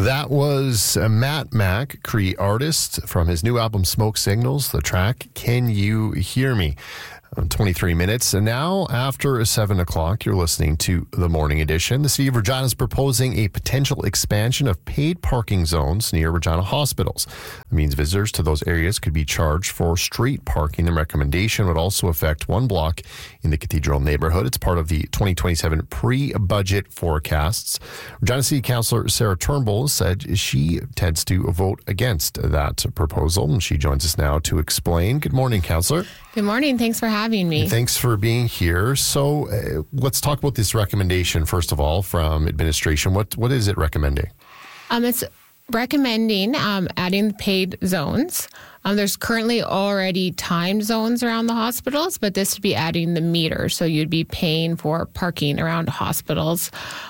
That was Matt Mack, Cree artist, from his new album Smoke Signals, the track Can You Hear Me? 23 minutes. And now, after 7 o'clock, you're listening to The Morning Edition. The City of Regina is proposing a potential expansion of paid parking zones near Regina hospitals. It means visitors to those areas could be charged for street parking. The recommendation would also affect one block in the Cathedral neighborhood. It's part of the 2027 pre-budget forecasts. Regina City Councillor Sarah Turnbull said she tends to vote against that proposal. And she joins us now to explain. Good morning, Councillor. Good morning. Thanks for having me. Thanks for being here. So let's talk about this recommendation, first of all, from administration. What is it recommending? It's recommending adding paid zones. There's currently already timed zones around the hospitals, but this would be adding the meter. So you'd be paying for parking around hospitals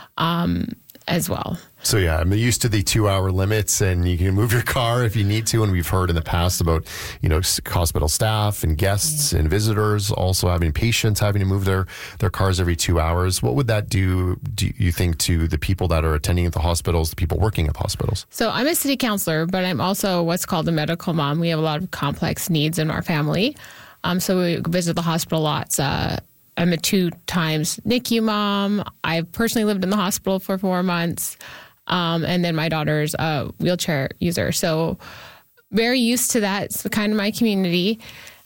as well. So yeah, I'm used to the 2-hour limits, and you can move your car if you need to. And we've heard in the past about, hospital staff and guests and visitors also having patients having to move their cars every 2 hours. What would that do you think, to the people that are attending at the hospitals, the people working at the hospitals? So I'm a city councillor, but I'm also what's called a medical mom. We have a lot of complex needs in our family. So we visit the hospital lots. I'm a 2 times NICU mom. I've personally lived in the hospital for 4 months. And then my daughter's a wheelchair user. So very used to that. It's kind of my community.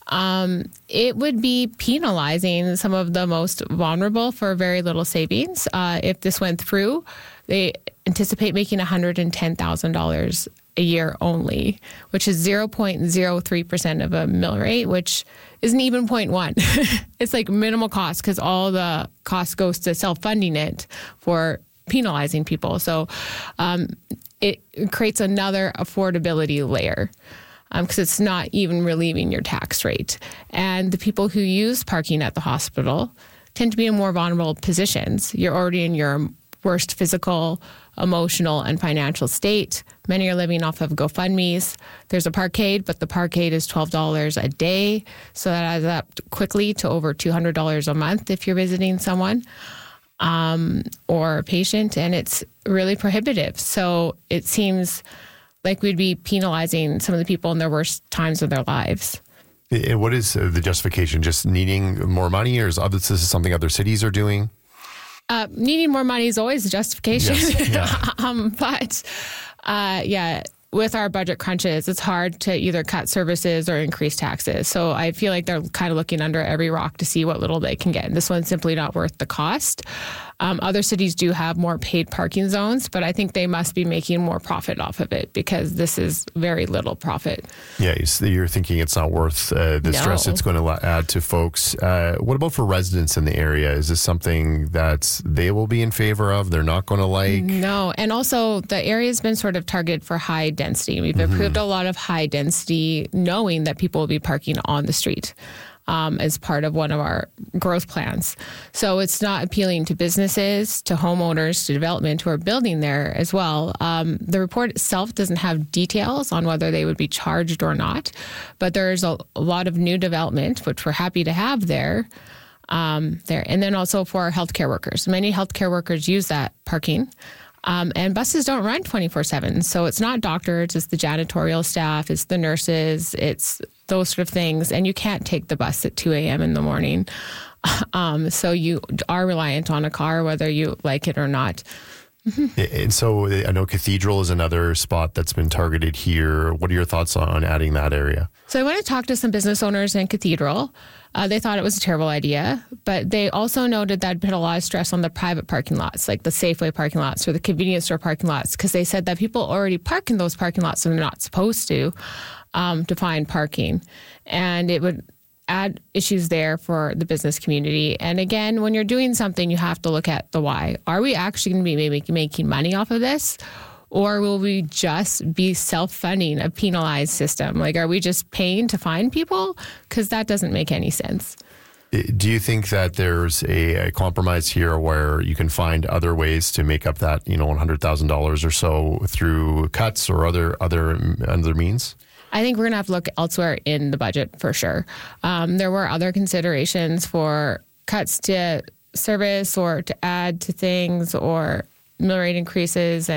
It would be penalizing some of the most vulnerable for very little savings. If this went through, they anticipate making $110,000 a year only, which is 0.03% of a mill rate, which isn't even 0.1. It's like minimal cost because all the cost goes to self-funding it for penalizing people. So it creates another affordability layer because it's not even relieving your tax rate. And the people who use parking at the hospital tend to be in more vulnerable positions. You're already in your worst physical, emotional, and financial state. Many are living off of GoFundMes. There's a parkade, but the parkade is $12 a day. So that adds up quickly to over $200 a month if you're visiting someone or a patient, and it's really prohibitive. So it seems like we'd be penalizing some of the people in their worst times of their lives. And what is the justification? Just needing more money, or is this something other cities are doing? Needing more money is always a justification. Yes, yeah. With our budget crunches, it's hard to either cut services or increase taxes. So I feel like they're kind of looking under every rock to see what little they can get. And this one's simply not worth the cost. Other cities do have more paid parking zones, but I think they must be making more profit off of it because this is very little profit. Yeah, you're thinking it's not worth the stress it's going to add to folks. What about for residents in the area? Is this something that they will be in favor of? They're not going to like? No. And also, the area has been sort of targeted for high density. We've approved a lot of high density, knowing that people will be parking on the street. As part of one of our growth plans. So it's not appealing to businesses, to homeowners, to development who are building there as well. The report itself doesn't have details on whether they would be charged or not, but there's a lot of new development, which we're happy to have there. And then also for our healthcare workers. Many healthcare workers use that parking. And buses don't run 24/7. So it's not doctors, it's the janitorial staff, it's the nurses, it's those sort of things. And you can't take the bus at 2 a.m. in the morning. So you are reliant on a car, whether you like it or not. And so I know Cathedral is another spot that's been targeted here. What are your thoughts on adding that area? So I went to talk to some business owners in Cathedral. They thought it was a terrible idea, but they also noted that it put a lot of stress on the private parking lots, like the Safeway parking lots or the convenience store parking lots, because they said that people already park in those parking lots and they're not supposed to find parking. And it would add issues there for the business community. And again, when you're doing something, you have to look at the why. Are we actually going to be making money off of this? Or will we just be self-funding a penalized system? Like, are we just paying to find people? Because that doesn't make any sense. Do you think that there's a compromise here where you can find other ways to make up that, $100,000 or so through cuts or other means? I think we're going to have to look elsewhere in the budget for sure. There were other considerations for cuts to service or to add to things or mill rate increases and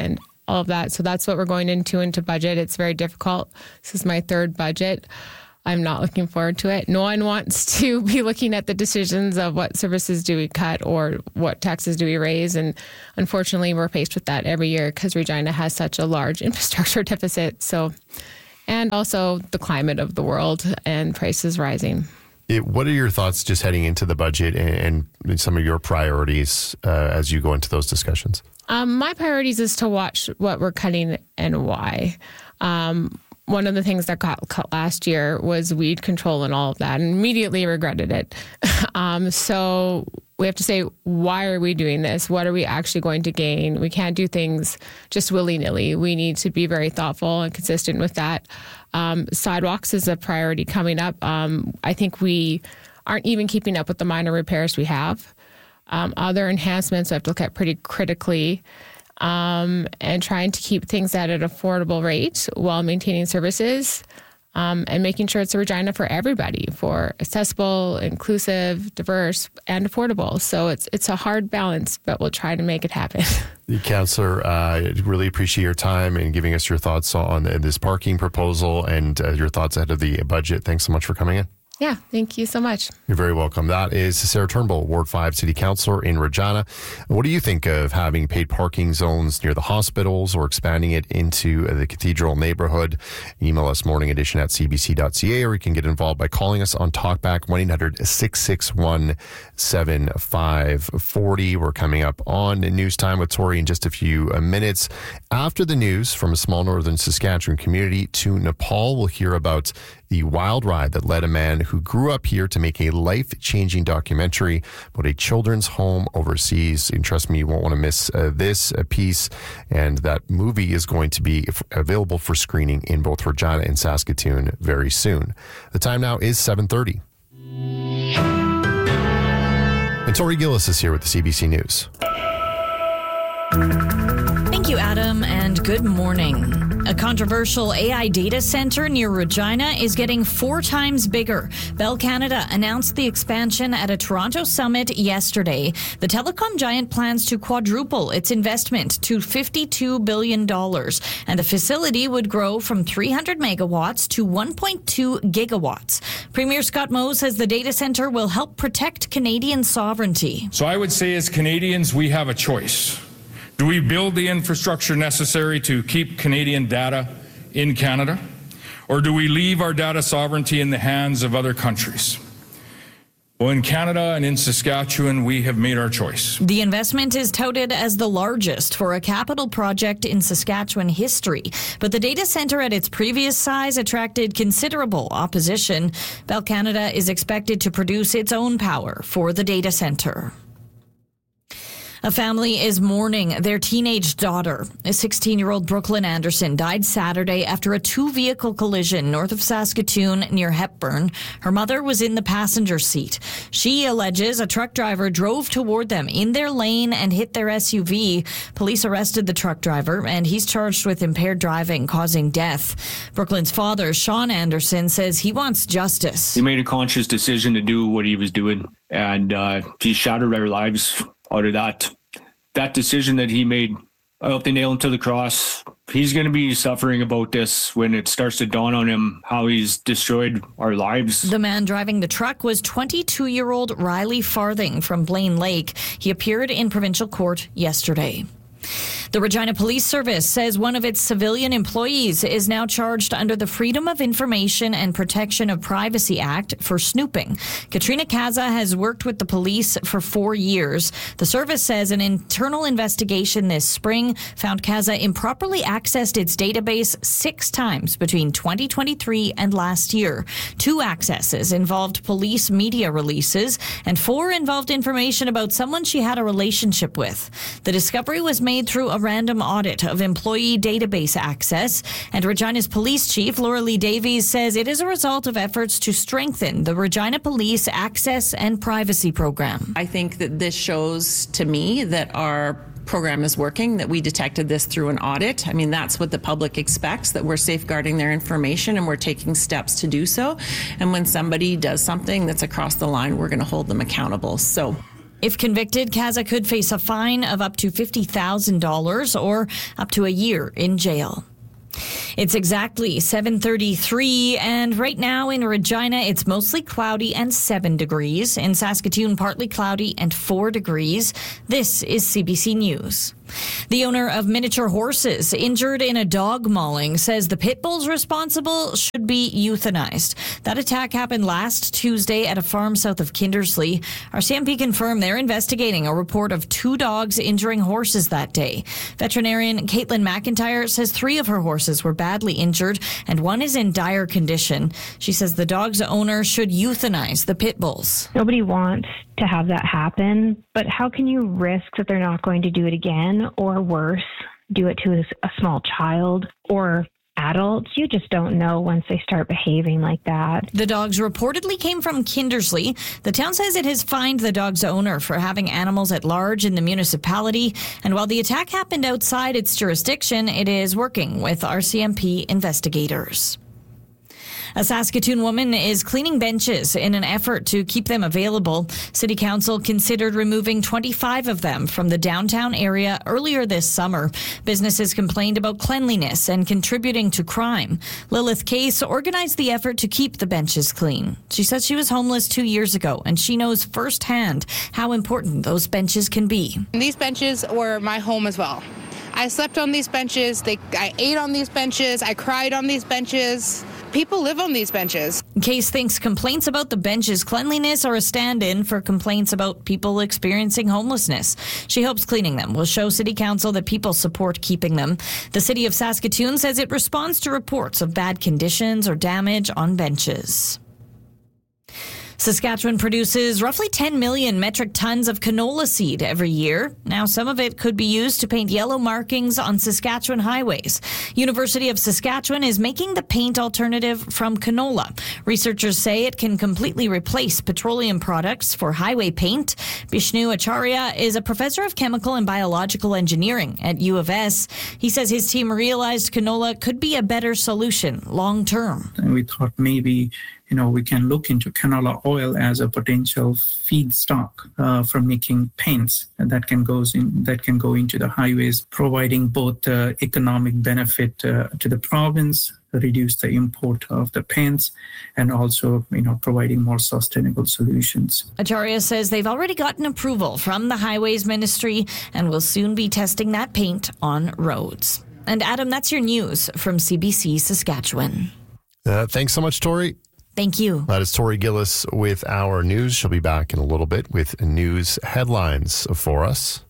all of that. So that's what we're going into budget. It's very difficult. This is my third budget. I'm not looking forward to it. No one wants to be looking at the decisions of what services do we cut or what taxes do we raise. And unfortunately, we're faced with that every year because Regina has such a large infrastructure deficit. So, and also the climate of the world and prices rising. What are your thoughts just heading into the budget and some of your priorities as you go into those discussions? My priorities is to watch what we're cutting and why. One of the things that got cut last year was weed control and all of that, and immediately regretted it. So we have to say, why are we doing this? What are we actually going to gain? We can't do things just willy-nilly. We need to be very thoughtful and consistent with that. Sidewalks is a priority coming up. I think we aren't even keeping up with the minor repairs we have. Other enhancements we have to look at pretty critically. And trying to keep things at an affordable rate while maintaining services and making sure it's a Regina for everybody, for accessible, inclusive, diverse, and affordable. So it's a hard balance, but we'll try to make it happen. Councillor, I really appreciate your time and giving us your thoughts on this parking proposal and your thoughts ahead of the budget. Thanks so much for coming in. Yeah, thank you so much. You're very welcome. That is Sarah Turnbull, Ward 5 City Councillor in Regina. What do you think of having paid parking zones near the hospitals or expanding it into the Cathedral neighborhood? Email us morningedition@cbc.ca, or you can get involved by calling us on Talkback 1-800-661-7540. We're coming up on News Time with Tori in just a few minutes. After the news from a small northern Saskatchewan community to Nepal, we'll hear about the wild ride that led a man who grew up here to make a life-changing documentary about a children's home overseas. And trust me, you won't want to miss this piece. And that movie is going to be available for screening in both Regina and Saskatoon very soon. The time now is 7:30. And Tori Gillis is here with the CBC News. Thank you, Adam, and good morning. A controversial AI data center near Regina is getting 4 times bigger. Bell Canada announced the expansion at a Toronto summit yesterday. The telecom giant plans to quadruple its investment to $52 billion, and the facility would grow from 300 megawatts to 1.2 gigawatts. Premier Scott Moe says the data center will help protect Canadian sovereignty. So I would say as Canadians, we have a choice. Do we build the infrastructure necessary to keep Canadian data in Canada? Or do we leave our data sovereignty in the hands of other countries? Well, in Canada and in Saskatchewan, we have made our choice. The investment is touted as the largest for a capital project in Saskatchewan history. But the data center at its previous size attracted considerable opposition. Bell Canada is expected to produce its own power for the data center. A family is mourning their teenage daughter. A 16-year-old Brooklyn Anderson died Saturday after a 2-vehicle collision north of Saskatoon near Hepburn. Her mother was in the passenger seat. She alleges a truck driver drove toward them in their lane and hit their SUV. Police arrested the truck driver, and he's charged with impaired driving causing death. Brooklyn's father, Sean Anderson, says he wants justice. He made a conscious decision to do what he was doing, and he shattered our lives out of that decision that he made. I hope they nail him to the cross. He's going to be suffering about this when it starts to dawn on him how he's destroyed our lives. The man driving the truck was 22-year-old Riley Farthing from Blaine Lake. He appeared in provincial court yesterday. The Regina Police Service says one of its civilian employees is now charged under the Freedom of Information and Protection of Privacy Act for snooping. Katrina Kaza has worked with the police for 4 years. The service says an internal investigation this spring found Kaza improperly accessed its database 6 times between 2023 and last year. 2 accesses involved police media releases, and 4 involved information about someone she had a relationship with. The discovery was made through a random audit of employee database access, and Regina's police chief, Laura Lee Davies, says it is a result of efforts to strengthen the Regina Police Access and Privacy Program. I think that this shows to me that our program is working, that we detected this through an audit. I mean, that's what the public expects, that we're safeguarding their information and we're taking steps to do so. And when somebody does something that's across the line, we're going to hold them accountable. So If convicted, Kaza could face a fine of up to $50,000 or up to a year in jail. It's exactly 7:33, and right now in Regina, it's mostly cloudy and 7 degrees. In Saskatoon, partly cloudy and 4 degrees. This is CBC News. The owner of Miniature Horses, injured in a dog mauling, says the pit bulls responsible should be euthanized. That attack happened last Tuesday at a farm south of Kindersley. RCMP confirmed they're investigating a report of 2 dogs injuring horses that day. Veterinarian Caitlin McIntyre says 3 of her horses were badly injured and 1 is in dire condition. She says the dog's owner should euthanize the pit bulls. Nobody wants to have that happen, but how can you risk that they're not going to do it again, or worse, do it to a small child or adults? You just don't know once they start behaving like that. The dogs reportedly came from Kindersley. The town says it has fined the dog's owner for having animals at large in the municipality, and while the attack happened outside its jurisdiction, it is working with RCMP investigators. A Saskatoon woman is cleaning benches in an effort to keep them available. City Council considered removing 25 of them from the downtown area earlier this summer. Businesses complained about cleanliness and contributing to crime. Lilith Case organized the effort to keep the benches clean. She says she was homeless 2 years ago, and she knows firsthand how important those benches can be. These benches were my home as well. I slept on these benches. I ate on these benches. I cried on these benches. People live on these benches. Case thinks complaints about the bench's cleanliness are a stand-in for complaints about people experiencing homelessness. She hopes cleaning them will show City Council that people support keeping them. The City of Saskatoon says it responds to reports of bad conditions or damage on benches. Saskatchewan produces roughly 10 million metric tons of canola seed every year. Now, some of it could be used to paint yellow markings on Saskatchewan highways. University of Saskatchewan is making the paint alternative from canola. Researchers say it can completely replace petroleum products for highway paint. Bishnu Acharya is a professor of chemical and biological engineering at U of S. He says his team realized canola could be a better solution long term. And we thought maybe we can look into canola oil as a potential feedstock for making paints that can go into the highways, providing both economic benefit to the province, reduce the import of the paints, and also providing more sustainable solutions. Acharya says they've already gotten approval from the Highways Ministry and will soon be testing that paint on roads. And Adam, that's your news from CBC Saskatchewan. Thanks so much, Tori. Thank you. That is Tori Gillis with our news. She'll be back in a little bit with news headlines for us.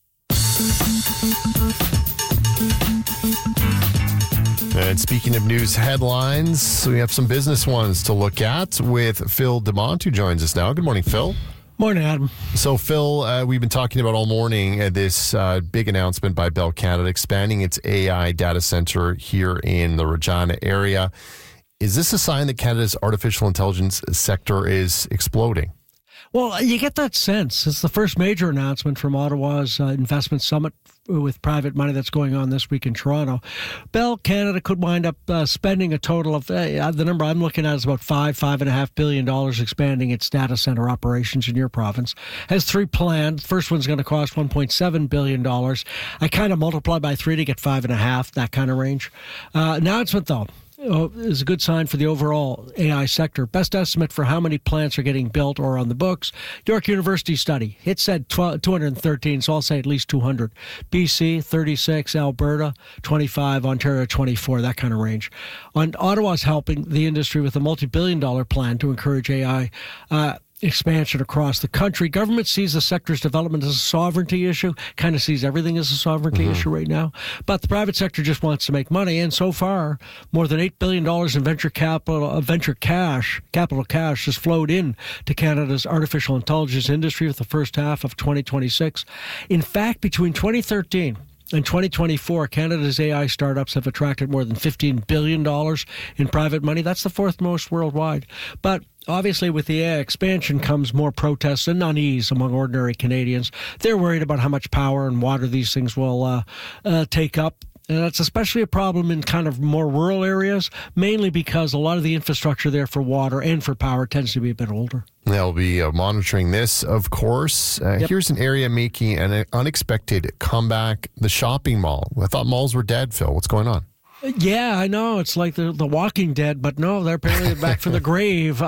And speaking of news headlines, we have some business ones to look at with Phil Demont, who joins us now. Good morning, Phil. Morning, Adam. So, Phil, we've been talking about all morning this big announcement by Bell Canada expanding its AI data center here in the Regina area. Is this a sign that Canada's artificial intelligence sector is exploding? Well, you get that sense. It's the first major announcement from Ottawa's investment summit with private money that's going on this week in Toronto. Bell Canada could wind up spending a total of, the number I'm looking at is about $5.5 billion expanding its data center operations in your province. Has 3 planned. The first one's going to cost $1.7 billion. I kind of multiply by 3 to get 5.5, that kind of range. Announcement, though, is a good sign for the overall AI sector. Best estimate for how many plants are getting built or on the books. York University study. It said 213, so I'll say at least 200. BC, 36. Alberta, 25. Ontario, 24. That kind of range. And Ottawa's helping the industry with a multi-billion-dollar plan to encourage AI expansion across the country. Government sees the sector's development as a sovereignty issue, kind of sees everything as a sovereignty issue right now. But the private sector just wants to make money. And so far, more than $8 billion in capital cash has flowed in to Canada's artificial intelligence industry with the first half of 2026. In fact, between 2013 and 2024, Canada's AI startups have attracted more than $15 billion in private money. That's the 4th most worldwide. But obviously, with the AI expansion comes more protests and unease among ordinary Canadians. They're worried about how much power and water these things will take up. And that's especially a problem in kind of more rural areas, mainly because a lot of the infrastructure there for water and for power tends to be a bit older. They'll be monitoring this, of course. Here's an area making an unexpected comeback, the shopping mall. I thought malls were dead, Phil. What's going on? Yeah, I know. It's like the Walking Dead, but no, they're apparently back from the grave.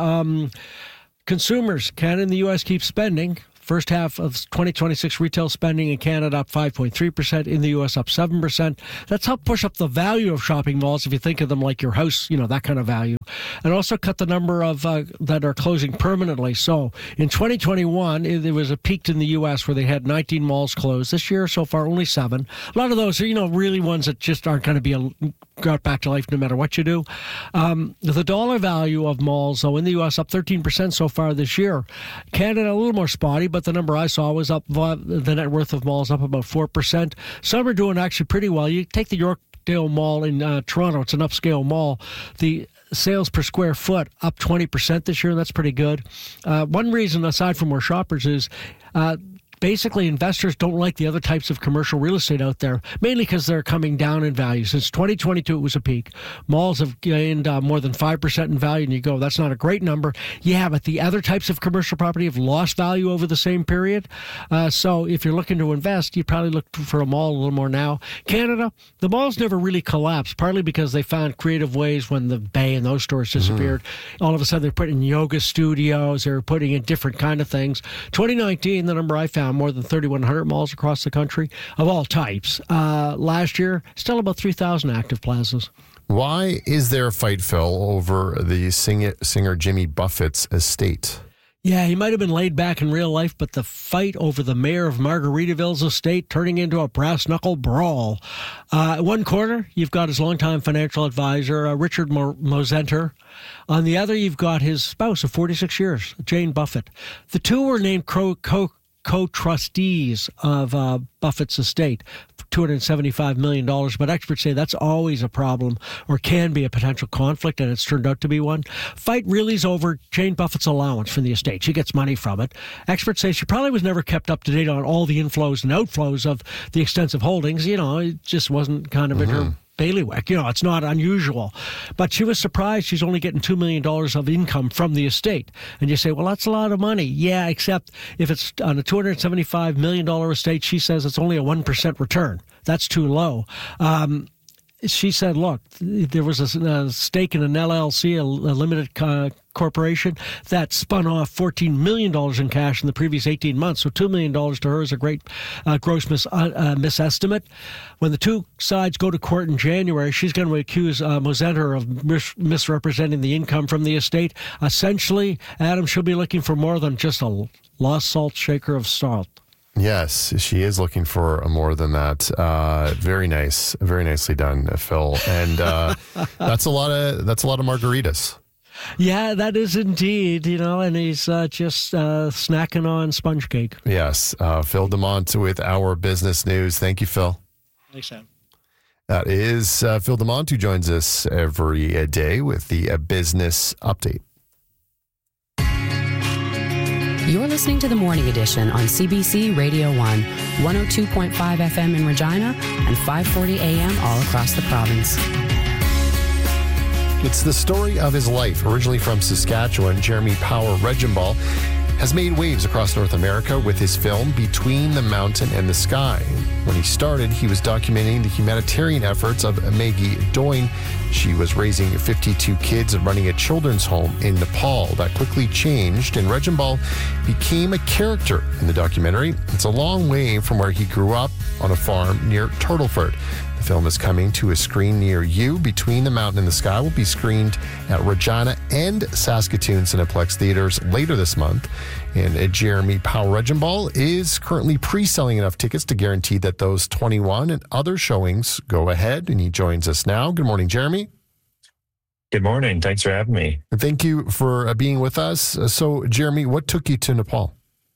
Consumers, Canada and the U.S. keep spending. First half of 2026 retail spending in Canada up 5.3%, in the U.S. up 7%. That's helped push up the value of shopping malls, if you think of them like your house, that kind of value. And also cut the number of that are closing permanently. So in 2021, there was a peak in the U.S. where they had 19 malls closed. This year, so far, only 7. A lot of those are, really ones that just aren't going to be got back to life no matter what you do. The dollar value of malls, though, in the U.S. up 13% so far this year. Canada, a little more spotty, but the number I saw was up, the net worth of malls up about 4%. Some are doing actually pretty well. You take the Yorkdale Mall in Toronto, it's an upscale mall. The sales per square foot up 20% this year, and that's pretty good. One reason, aside from more shoppers, is basically investors don't like the other types of commercial real estate out there, mainly because they're coming down in value. Since 2022, it was a peak. Malls have gained more than 5% in value, and you go, that's not a great number. Yeah, but the other types of commercial property have lost value over the same period. So if you're looking to invest, you probably look for a mall a little more now. Canada, the malls never really collapsed, partly because they found creative ways when the Bay and those stores disappeared. All of a sudden, they're putting in yoga studios, they're putting in different kind of things. 2019, the number I found, more than 3,100 malls across the country of all types. Last year, still about 3,000 active plazas. Why is there a fight, Phil, over the singer Jimmy Buffett's estate? Yeah, he might have been laid back in real life, but the fight over the mayor of Margaritaville's estate turning into a brass-knuckle brawl. One corner, you've got his longtime financial advisor, Richard Mosenter. On the other, you've got his spouse of 46 years, Jane Buffett. The two were named co-trustees of Buffett's estate, $275 million. But experts say that's always a problem or can be a potential conflict, and it's turned out to be one. Fight really is over Jane Buffett's allowance from the estate. She gets money from it. Experts say she probably was never kept up to date on all the inflows and outflows of the extensive holdings. It just wasn't kind of in her bailiwick. It's not unusual. But she was surprised she's only getting $2 million of income from the estate. And you say, well, that's a lot of money. Yeah, except if it's on a $275 million estate, she says it's only a 1% return. That's too low. She said, look, there was a stake in an LLC, a limited corporation, that spun off $14 million in cash in the previous 18 months. So $2 million to her is a great gross misestimate. When the two sides go to court in January, she's going to accuse Mosenter of misrepresenting the income from the estate. Essentially, Adam, she'll be looking for more than just a lost salt shaker of salt. Yes, she is looking for more than that. Very nice, very nicely done, Phil. And that's a lot of margaritas. Yeah, that is indeed. And he's just snacking on sponge cake. Yes, Phil DeMont with our business news. Thank you, Phil. Thanks, Sam. That is Phil DeMont, who joins us every day with the business update. You're listening to the Morning Edition on CBC Radio 1, 102.5 FM in Regina, and 540 AM all across the province. It's the story of his life. Originally from Saskatchewan, Jeremy Power Regenball has made waves across North America with his film Between the Mountain and the Sky. When he started, he was documenting the humanitarian efforts of Maggie Doyne. She was raising 52 kids and running a children's home in Nepal. That quickly changed, and Regenball became a character in the documentary. It's a long way from where he grew up on a farm near Turtleford. The film is coming to a screen near you. Between the Mountain and the Sky will be screened at Regina and Saskatoon Cineplex theaters later this month. And Jeremy Power Regenball is currently pre-selling enough tickets to guarantee that those 21 and other showings go ahead. And he joins us now. Good morning, Jeremy. Good morning. Thanks for having me. Thank you for being with us. So, Jeremy, what took you to Nepal?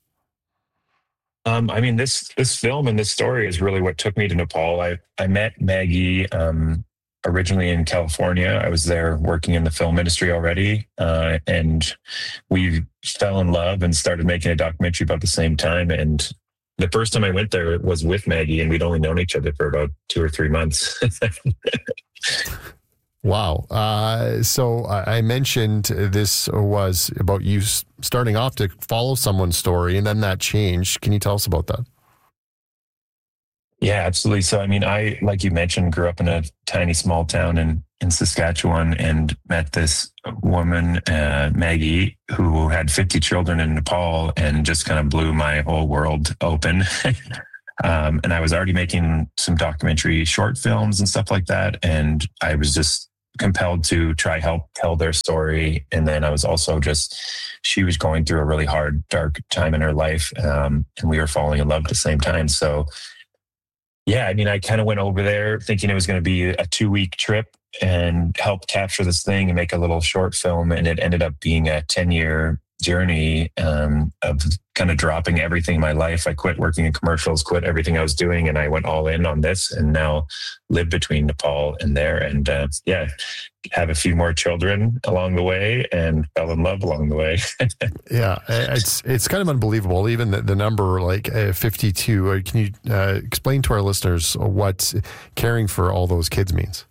This film and this story is really what took me to Nepal. I met Maggie originally in California. I was there working in the film industry already, and we fell in love and started making a documentary about the same time. And the first time I went there was with Maggie, and we'd only known each other for about 2 or 3 months. Wow. So I mentioned this was about you starting off to follow someone's story, and then that changed. Can you tell us about that? Yeah, absolutely. So, I mean, I, like you mentioned, grew up in a tiny, small town in Saskatchewan and met this woman, Maggie, who had 50 children in Nepal and just kind of blew my whole world open. And I was already making some documentary short films and stuff like that. And I was just compelled to try help tell their story. And then I was also she was going through a really hard, dark time in her life. And we were falling in love at the same time. So, yeah, I mean, I kind of went over there thinking it was going to be a 2-week trip and help capture this thing and make a little short film. And it ended up being a 10-year journey of kind of dropping everything in my life. I quit working in commercials, quit everything I was doing, and I went all in on this, and now live between Nepal and there. And have a few more children along the way and fell in love along the way. Yeah, it's kind of unbelievable. Even the number like 52. Can you explain to our listeners what caring for all those kids means?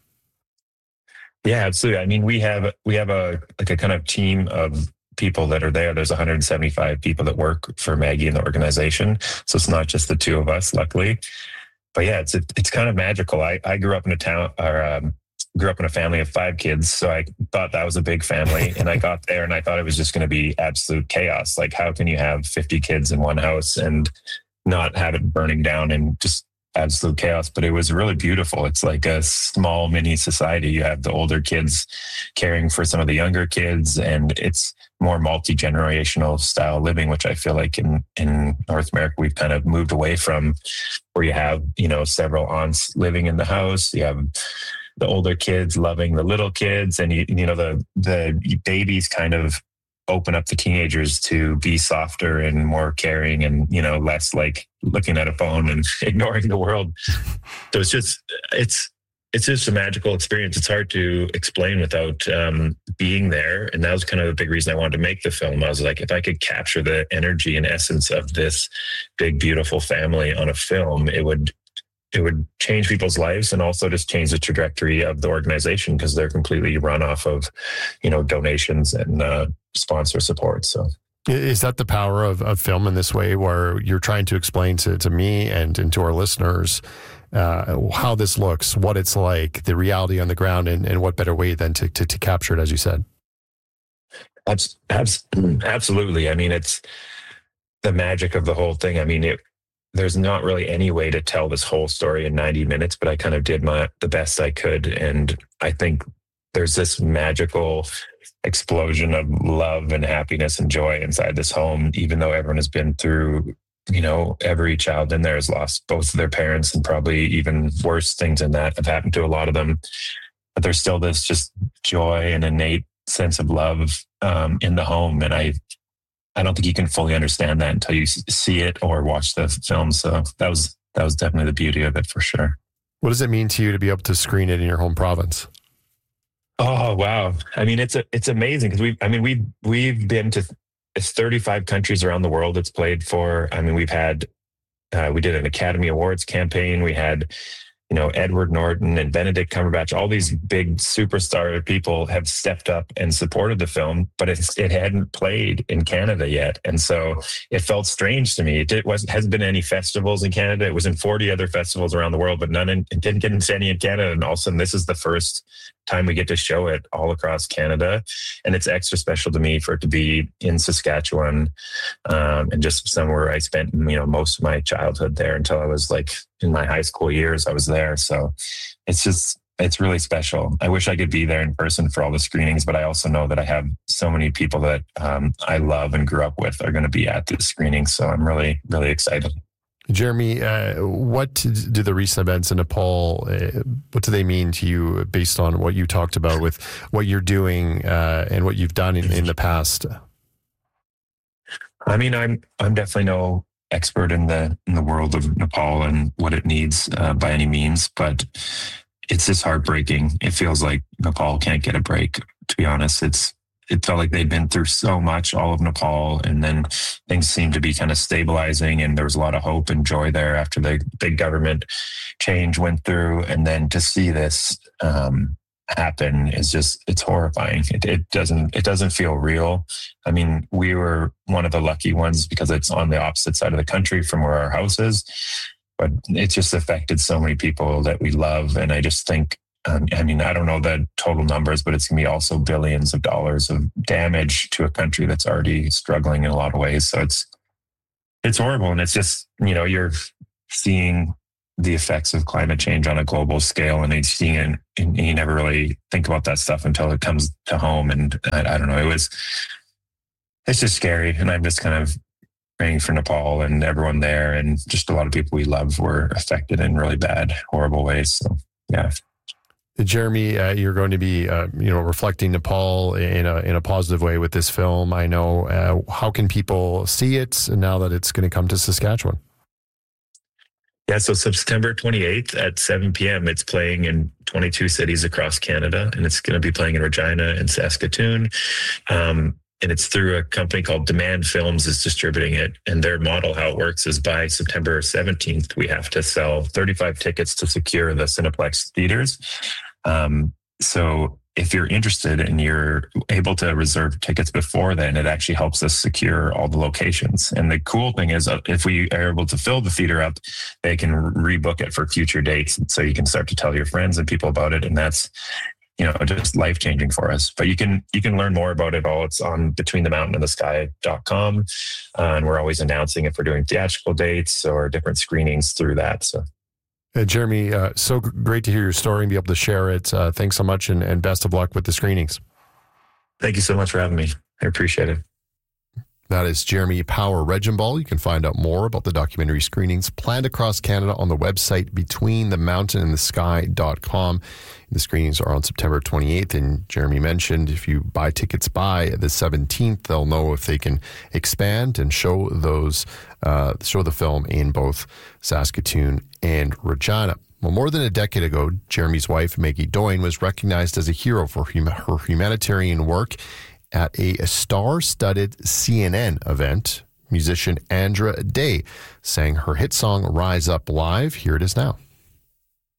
Yeah, absolutely. I mean, we have a kind of team of people that are there. There's 175 people that work for Maggie in the organization. So it's not just the two of us, luckily. But yeah, it's kind of magical. I grew up in grew up in a family of 5 kids. So I thought that was a big family. And I got there and I thought it was just going to be absolute chaos. Like, how can you have 50 kids in one house and not have it burning down and just absolute chaos? But it was really beautiful. It's like a small mini society. You have the older kids caring for some of the younger kids, and it's more multi-generational style living, which I feel like in North America, we've kind of moved away from, where you have, several aunts living in the house. You have the older kids loving the little kids, and the babies kind of open up the teenagers to be softer and more caring and, less like looking at a phone and ignoring the world. So it's just a magical experience. It's hard to explain without being there. And that was kind of the big reason I wanted to make the film. I was like, if I could capture the energy and essence of this big, beautiful family on a film, it would change people's lives and also just change the trajectory of the organization, because they're completely run off of, donations and sponsor support. So is that the power of film in this way, where you're trying to explain to me and to our listeners how this looks, what it's like, the reality on the ground, and what better way than to capture it, as you said? Absolutely. I mean, it's the magic of the whole thing. I mean, there's not really any way to tell this whole story in 90 minutes, but I kind of did the best I could. And I think there's this magical explosion of love and happiness and joy inside this home, even though everyone has been through, every child in there has lost both of their parents, and probably even worse things than that have happened to a lot of them. But there's still this just joy and innate sense of love in the home. And I don't think you can fully understand that until you see it or watch the film. So that was definitely the beauty of it, for sure. What does it mean to you to be able to screen it in your home province? Oh, wow. I mean, it's amazing, because we've been to 35 countries around the world it's played for. I mean, we did an Academy Awards campaign. We had, Edward Norton and Benedict Cumberbatch, all these big superstar people have stepped up and supported the film, but it hadn't played in Canada yet. And so it felt strange to me. It hasn't been any festivals in Canada. It was in 40 other festivals around the world, but it didn't get into any in Canada. And all of a sudden, this is the first time we get to show it all across Canada. And it's extra special to me for it to be in Saskatchewan, and just somewhere I spent, most of my childhood there until I was like in my high school years. I was there. So it's really special. I wish I could be there in person for all the screenings, but I also know that I have so many people that I love and grew up with are going to be at this screening. So I'm really, really excited. Jeremy, what do the recent events in Nepal, what do they mean to you based on what you talked about with what you're doing and what you've done in the past? I mean, I'm definitely no expert in the world of Nepal and what it needs by any means, but it's just heartbreaking. It feels like Nepal can't get a break, to be honest. it felt like they'd been through so much, all of Nepal, and then things seemed to be kind of stabilizing, and there was a lot of hope and joy there after the big government change went through. And then to see this happen is just, it's horrifying. It doesn't feel real. I mean, we were one of the lucky ones because it's on the opposite side of the country from where our house is, but it just affected so many people that we love. And I just think, I mean, I don't know the total numbers, but it's going to be also billions of dollars of damage to a country that's already struggling in a lot of ways. So it's horrible. And it's just, you know, you're seeing the effects of climate change on a global scale, and seeing it, and you never really think about that stuff until it comes to home. And I don't know, it's just scary. And I'm just kind of praying for Nepal and everyone there, and just a lot of people we love were affected in really bad, horrible ways. So, yeah. Jeremy, you're going to be, reflecting Nepal in a positive way with this film. I know. How can people see it now that it's going to come to Saskatchewan? Yeah, so September 28th at 7 p.m. It's playing in 22 cities across Canada, and it's going to be playing in Regina and Saskatoon. And it's through a company called Demand Films is distributing it. And their model, how it works, is by September 17th, we have to sell 35 tickets to secure the Cineplex theaters. So if you're interested and you're able to reserve tickets before then, it actually helps us secure all the locations. And the cool thing is, if we are able to fill the theater up, they can rebook it for future dates. So you can start to tell your friends and people about it. And that's, you know, just life-changing for us. But you can learn more about it all. It's on betweenthemountainandthesky.com. And we're always announcing if we're doing theatrical dates or different screenings through that. So. Jeremy, so great to hear your story and be able to share it. Thanks so much, and best of luck with the screenings. Thank you so much for having me. I appreciate it. That is Jeremy Power Regenball. You can find out more about the documentary screenings planned across Canada on the website betweenthemountainandthesky.com. The screenings are on September 28th, and Jeremy mentioned if you buy tickets by the 17th, they'll know if they can expand and show the film in both Saskatoon and Regina. Well, more than a decade ago, Jeremy's wife, Maggie Doyne, was recognized as a hero for her humanitarian work at a star-studded CNN event. Musician Andra Day sang her hit song Rise Up live. Here it is now.